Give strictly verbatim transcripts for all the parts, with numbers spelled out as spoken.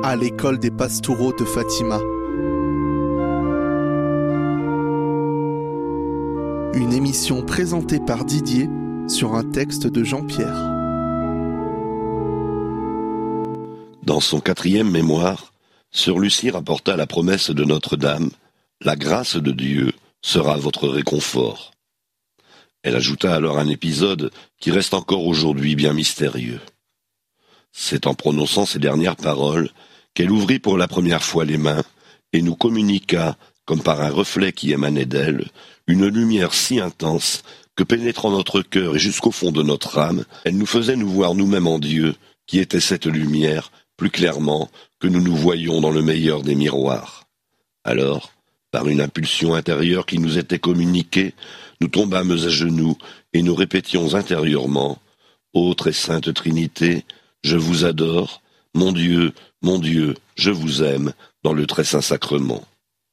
à l'école des Pastoureaux de Fatima. Une émission présentée par Didier sur un texte de Jean-Pierre. Dans son quatrième mémoire, Sœur Lucie rapporta la promesse de Notre-Dame « La grâce de Dieu sera votre réconfort ». Elle ajouta alors un épisode qui reste encore aujourd'hui bien mystérieux. C'est en prononçant ces dernières paroles qu'elle ouvrit pour la première fois les mains et nous communiqua, comme par un reflet qui émanait d'elle, une lumière si intense que, pénétrant notre cœur et jusqu'au fond de notre âme, elle nous faisait nous voir nous-mêmes en Dieu, qui était cette lumière, plus clairement que nous nous voyions dans le meilleur des miroirs. Alors, par une impulsion intérieure qui nous était communiquée, nous tombâmes à genoux et nous répétions intérieurement « Ô très sainte Trinité, je vous adore, mon Dieu, mon Dieu, je vous aime, dans le très saint sacrement. »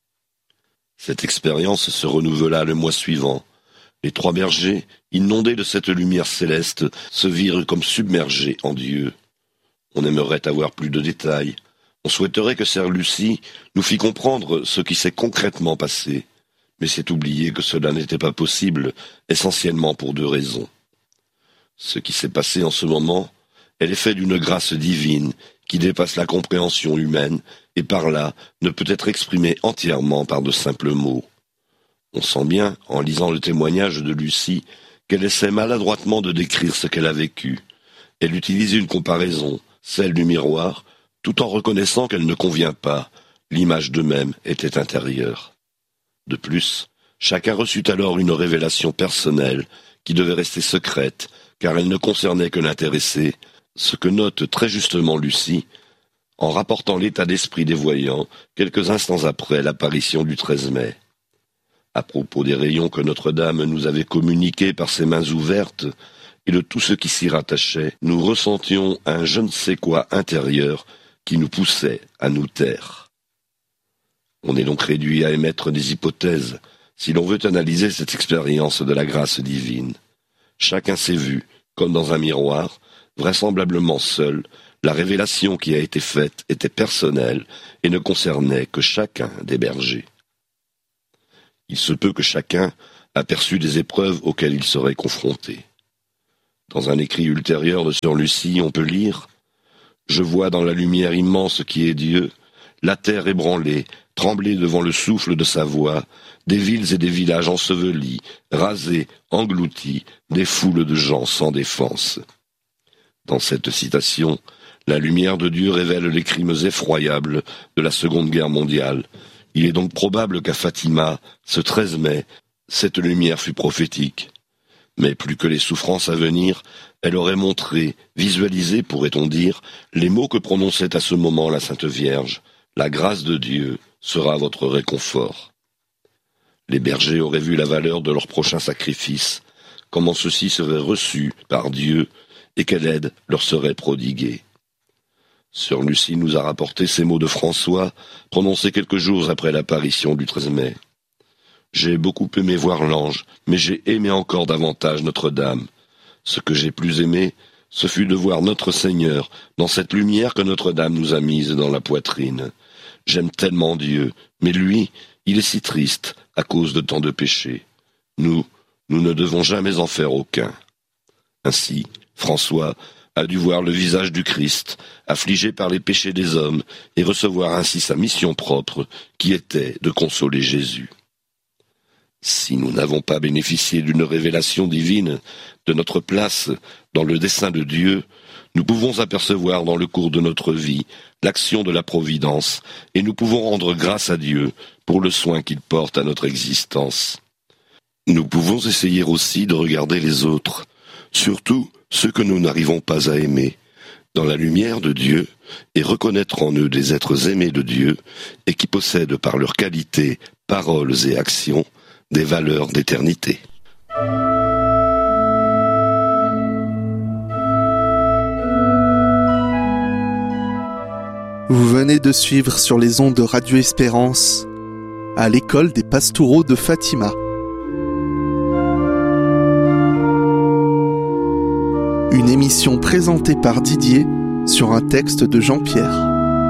Cette expérience se renouvela le mois suivant. Les trois bergers, inondés de cette lumière céleste, se virent comme submergés en Dieu. On aimerait avoir plus de détails. On souhaiterait que Sœur Lucie nous fît comprendre ce qui s'est concrètement passé. Mais c'est oublier que cela n'était pas possible, essentiellement pour deux raisons. Ce qui s'est passé en ce moment est l'effet d'une grâce divine qui dépasse la compréhension humaine et par là ne peut être exprimée entièrement par de simples mots. On sent bien, en lisant le témoignage de Lucie, qu'elle essaie maladroitement de décrire ce qu'elle a vécu. Elle utilise une comparaison, celle du miroir, tout en reconnaissant qu'elle ne convient pas. L'image d'eux-mêmes était intérieure. De plus, chacun reçut alors une révélation personnelle qui devait rester secrète, car elle ne concernait que l'intéressé, ce que note très justement Lucie, en rapportant l'état d'esprit des voyants quelques instants après l'apparition du treize mai. À propos des rayons que Notre-Dame nous avait communiqués par ses mains ouvertes et de tout ce qui s'y rattachait, nous ressentions un je ne sais quoi intérieur qui nous poussait à nous taire. On est donc réduit à émettre des hypothèses si l'on veut analyser cette expérience de la grâce divine. Chacun s'est vu, comme dans un miroir, vraisemblablement seul. La révélation qui a été faite était personnelle et ne concernait que chacun des bergers. Il se peut que chacun aperçût des épreuves auxquelles il serait confronté. Dans un écrit ultérieur de Sœur Lucie, on peut lire « Je vois dans la lumière immense qui est Dieu, la terre ébranlée, trembler devant le souffle de sa voix, des villes et des villages ensevelis, rasés, engloutis, des foules de gens sans défense. » Dans cette citation, la lumière de Dieu révèle les crimes effroyables de la Seconde Guerre mondiale. Il est donc probable qu'à Fatima, ce treize mai, cette lumière fut prophétique. Mais plus que les souffrances à venir, elle aurait montré, visualisé, pourrait-on dire, les mots que prononçait à ce moment la Sainte Vierge. La grâce de Dieu sera votre réconfort. Les bergers auraient vu la valeur de leur prochain sacrifice, comment ceux-ci seraient reçus par Dieu et quelle aide leur serait prodiguée. Sœur Lucie nous a rapporté ces mots de François, prononcés quelques jours après l'apparition du treize mai. « J'ai beaucoup aimé voir l'ange, mais j'ai aimé encore davantage Notre-Dame. Ce que j'ai plus aimé, ce fut de voir notre Seigneur dans cette lumière que Notre-Dame nous a mise dans la poitrine. J'aime tellement Dieu, mais lui, il est si triste à cause de tant de péchés. Nous, nous ne devons jamais en faire aucun. » Ainsi, François a dû voir le visage du Christ, affligé par les péchés des hommes, et recevoir ainsi sa mission propre, qui était de consoler Jésus. Si nous n'avons pas bénéficié d'une révélation divine de notre place dans le dessein de Dieu, nous pouvons apercevoir dans le cours de notre vie l'action de la Providence, et nous pouvons rendre grâce à Dieu pour le soin qu'il porte à notre existence. Nous pouvons essayer aussi de regarder les autres, surtout ceux que nous n'arrivons pas à aimer, dans la lumière de Dieu, et reconnaître en eux des êtres aimés de Dieu, et qui possèdent par leurs qualités, paroles et actions, des valeurs d'éternité. Vous venez de suivre sur les ondes de Radio Espérance, à l'école des Pastoureaux de Fatima. Une émission présentée par Didier sur un texte de Jean-Pierre.